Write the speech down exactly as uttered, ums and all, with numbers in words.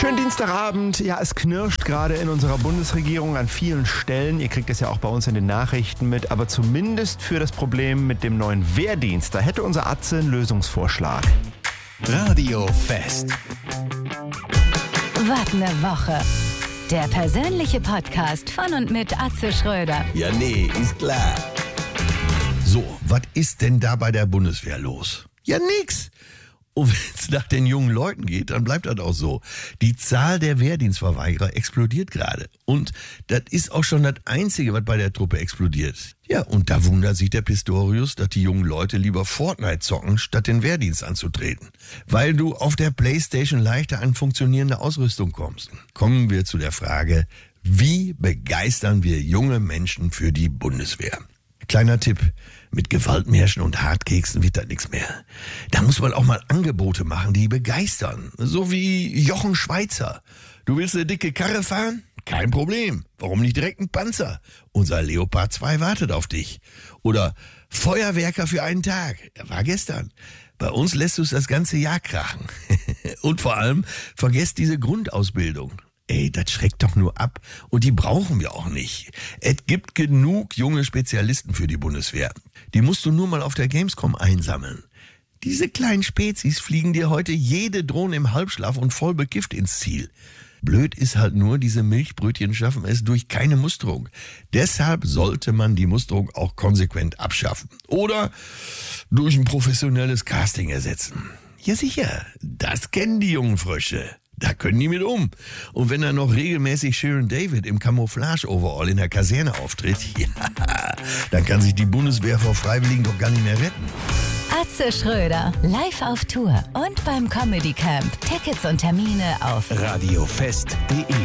Schönen Dienstagabend. Ja, es knirscht gerade in unserer Bundesregierung an vielen Stellen. Ihr kriegt es ja auch bei uns in den Nachrichten mit. Aber zumindest für das Problem mit dem neuen Wehrdienst, da hätte unser Atze einen Lösungsvorschlag. Radio Fest. Was ne Woche. Der persönliche Podcast von und mit Atze Schröder. Ja, nee, ist klar. So, was ist denn da bei der Bundeswehr los? Ja, nix. Und wenn es nach den jungen Leuten geht, dann bleibt das auch so. Die Zahl der Wehrdienstverweigerer explodiert gerade. Und das ist auch schon das Einzige, was bei der Truppe explodiert. Ja, und da wundert sich der Pistorius, dass die jungen Leute lieber Fortnite zocken, statt den Wehrdienst anzutreten. Weil du auf der Playstation leichter an funktionierende Ausrüstung kommst. Kommen wir zu der Frage, wie begeistern wir junge Menschen für die Bundeswehr? Kleiner Tipp, mit Gewaltmärschen und Hartkeksen wird das nichts mehr. Da muss man auch mal Angebote machen, die begeistern. So wie Jochen Schweizer. Du willst eine dicke Karre fahren? Kein Problem. Warum nicht direkt ein Panzer? Unser Leopard zwei wartet auf dich. Oder Feuerwerker für einen Tag. Er war gestern. Bei uns lässt du es das ganze Jahr krachen. Und vor allem, vergesst diese Grundausbildung. Ey, das schreckt doch nur ab. Und die brauchen wir auch nicht. Es gibt genug junge Spezialisten für die Bundeswehr. Die musst du nur mal auf der Gamescom einsammeln. Diese kleinen Spezies fliegen dir heute jede Drohne im Halbschlaf und voll bekifft ins Ziel. Blöd ist halt nur, diese Milchbrötchen schaffen es durch keine Musterung. Deshalb sollte man die Musterung auch konsequent abschaffen. Oder durch ein professionelles Casting ersetzen. Ja sicher, das kennen die jungen Frösche. Da können die mit um. Und wenn dann noch regelmäßig Sharon David im Camouflage-Overall in der Kaserne auftritt, ja, dann kann sich die Bundeswehr vor Freiwilligen doch gar nicht mehr retten. Atze Schröder, live auf Tour und beim Comedy Camp. Tickets und Termine auf radiofest punkt de